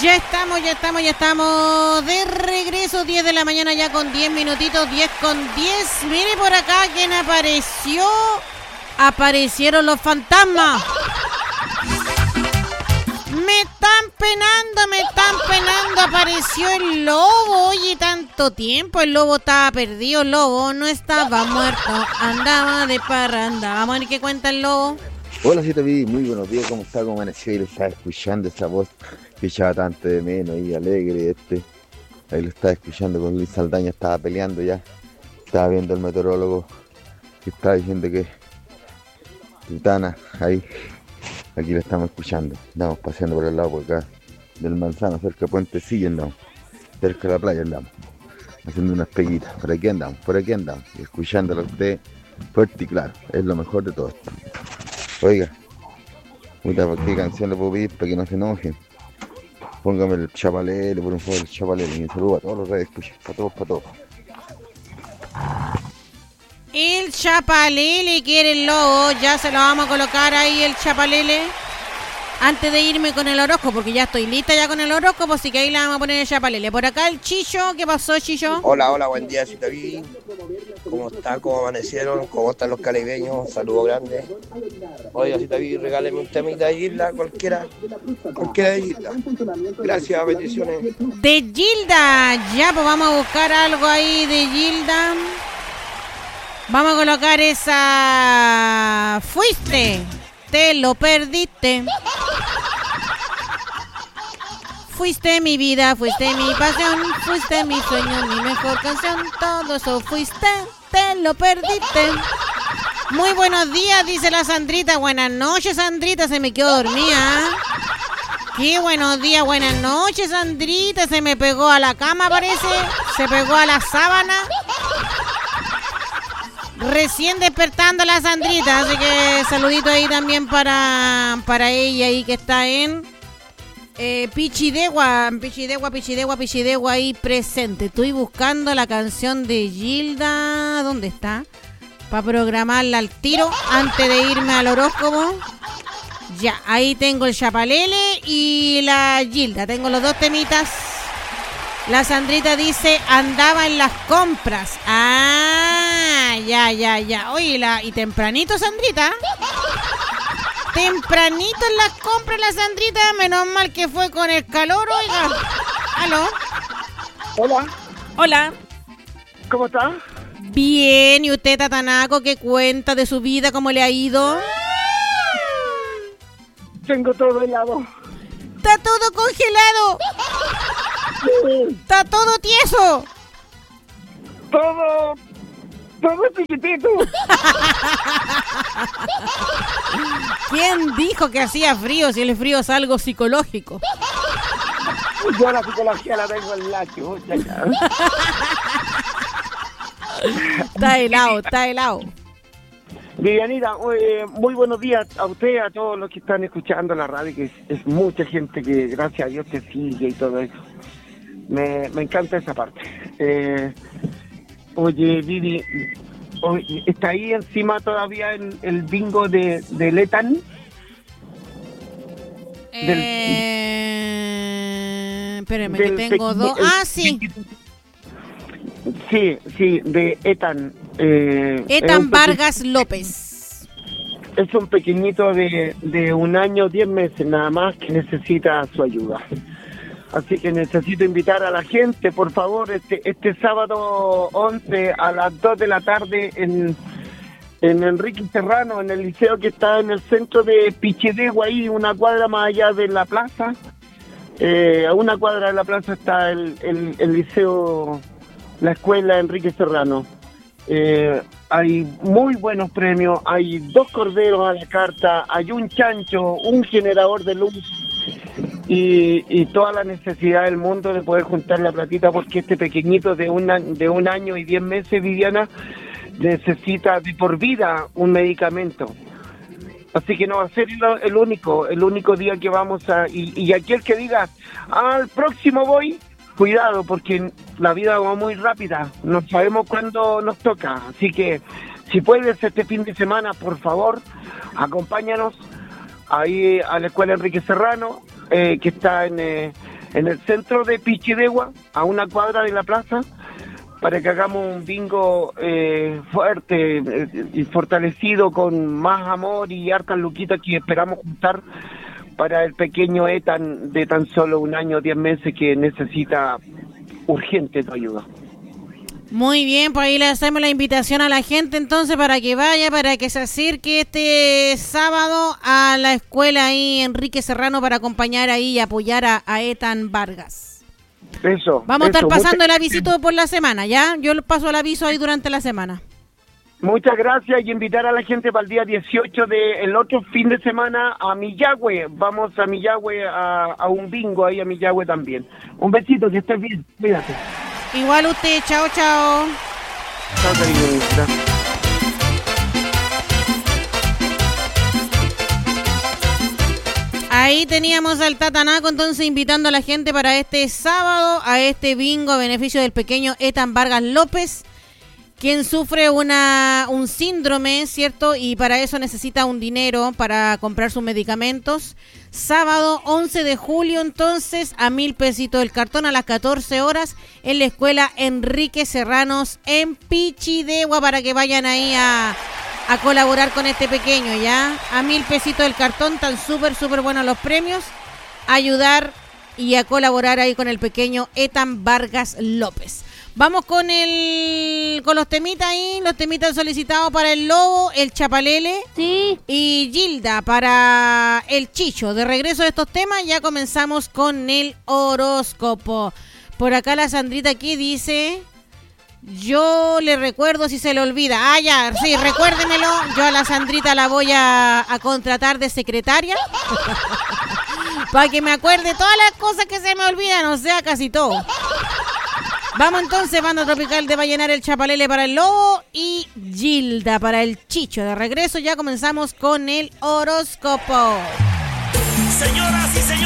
Ya estamos de regreso, 10 de la mañana ya con 10 minutitos, 10 con 10. Mire por acá quién apareció. Aparecieron los fantasmas. Me están penando, apareció el lobo. Oye, tanto tiempo, el lobo estaba perdido, el lobo no estaba muerto, andaba de parranda. Vamos a ver qué cuenta el lobo. Hola, sí te vi, muy buenos días, ¿cómo está? ¿Cómo amaneció? Y le estaba escuchando esa voz que echaba tanto de menos y alegre ahí lo estaba escuchando con Luis Saldaña, estaba peleando ya, estaba viendo el meteorólogo que estaba diciendo que Titana, ahí, aquí lo estamos escuchando, andamos paseando por el lado por acá del Manzano, cerca de Puentecilla andamos, cerca de la playa andamos, haciendo unas peguitas, por aquí andamos, y escuchándolo a usted fuerte y claro, es lo mejor de todo esto. Oiga, ¿por qué canción le puedo pedir para que no se enojen? Póngame el Chapalele, por un favor, el Chapalele, y un saludo a todos los redes, para todos. El Chapalele quiere el lobo, ya se lo vamos a colocar ahí el Chapalele. Antes de irme con el horóscopo, porque ya estoy lista ya con el horóscopo, así que ahí le vamos a poner el Chapalele. Por acá el Chicho, ¿qué pasó, Chicho? Hola, buen día, Citaví. ¿Cómo está? ¿Cómo amanecieron? ¿Cómo están los caribeños? Saludos grandes. Oiga, Citaví, regáleme un temita de Gilda, cualquiera de Gilda. Gracias, bendiciones. De Gilda, ya pues vamos a buscar algo ahí de Gilda. Vamos a colocar esa... Fuiste, te lo perdiste. Fuiste mi vida, fuiste mi pasión, fuiste mi sueño, mi mejor canción, todo eso fuiste, te lo perdiste. Muy buenos días, dice la Sandrita. Buenas noches, Sandrita, se me quedó dormida. Qué buenos días, buenas noches, Sandrita, se me pegó a la cama, parece, se pegó a la sábana. Recién despertando la Sandrita, así que saludito ahí también para ella ahí que está en... Pichidegua ahí presente. Estoy buscando la canción de Gilda. ¿Dónde está? Para programarla al tiro antes de irme al horóscopo. Ya, ahí tengo el Chapalele y la Gilda. Tengo los dos temitas. La Sandrita dice, andaba en las compras. Ah, ya. Oye, y tempranito, Sandrita. Tempranito en las compras la Sandrita, menos mal que fue con el calor, oiga. ¿Aló? Hola. ¿Cómo está? Bien, ¿y usted, Tatanaco, qué cuenta de su vida, cómo le ha ido? Tengo todo helado. Está todo congelado. Sí. Está todo tieso. Todo chiquitito. ¿Quién dijo que hacía frío si el frío es algo psicológico? Yo la psicología la tengo en la chucha. Está helado. Vivianita, muy buenos días a usted, a todos los que están escuchando la radio, que es mucha gente que gracias a Dios te sigue y todo eso. Me encanta esa parte. Oye, Vivi, ¿está ahí encima todavía el bingo de Letan? Espérame, que tengo dos. Sí. Sí, de Etan. Etan Vargas López. Es un pequeñito de 1 año, 10 meses nada más que necesita su ayuda. Así que necesito invitar a la gente, por favor, este sábado 11 a las 2 de la tarde en Enrique Serrano, en el liceo que está en el centro de Pichidegua, ahí una cuadra más allá de la plaza. A una cuadra de la plaza está el liceo, la escuela Enrique Serrano. Hay muy buenos premios, hay 2 corderos a la carta, hay un chancho, un generador de luz y toda la necesidad del mundo de poder juntar la platita, porque este pequeñito de 1 año y 10 meses, Viviana, necesita de por vida un medicamento. Así que no va a ser el único día que vamos a... Y aquel que diga, al próximo voy, cuidado, porque la vida va muy rápida, no sabemos cuándo nos toca. Así que, si puedes este fin de semana, por favor, acompáñanos ahí a la escuela Enrique Serrano, que está en en el centro de Pichidegua, a una cuadra de la plaza, para que hagamos un bingo fuerte y fortalecido, con más amor y hartas luquitas que esperamos juntar para el pequeño Ethan de tan solo 1 año, 10 meses, que necesita urgente tu ayuda. Muy bien, pues ahí le hacemos la invitación a la gente entonces para que vaya, para que se acerque este sábado a la escuela ahí Enrique Serrano para acompañar ahí y apoyar a Ethan Vargas. Eso. Vamos a estar pasando el avisito por la semana, ¿ya? Yo le paso el aviso ahí durante la semana. Muchas gracias, y invitar a la gente para el día 18 del otro fin de semana a Millagüe. Vamos a Millagüe a un bingo ahí a Millagüe también. Un besito, que estés bien, cuídate. Igual usted, chao, chao. Chao, cariño. Ahí teníamos al Tatanaco entonces invitando a la gente para este sábado a este bingo a beneficio del pequeño Ethan Vargas López, quien sufre un síndrome, ¿cierto? Y para eso necesita un dinero para comprar sus medicamentos. Sábado 11 de julio, entonces, a 1,000 pesitos el cartón a las 14 horas en la escuela Enrique Serranos en Pichidegua, para que vayan ahí a colaborar con este pequeño, ¿ya? A 1,000 pesitos el cartón, están súper buenos los premios. Ayudar y a colaborar ahí con el pequeño Ethan Vargas López. Vamos con los temitas ahí, los temitas solicitados para el Lobo, el Chapalele, sí, y Gilda para el Chicho. De regreso de estos temas ya comenzamos con el horóscopo. Por acá la Sandrita aquí dice: yo le recuerdo si se le olvida. Ah, ya, sí, recuérdemelo. Yo a la Sandrita la voy a contratar de secretaria para que me acuerde todas las cosas que se me olvidan, o sea, casi todo. Vamos entonces, Banda Tropical de Vallenar, el Chapalele para el Lobo y Gilda para el Chicho. De regreso ya comenzamos con el horóscopo. Señoras y señores.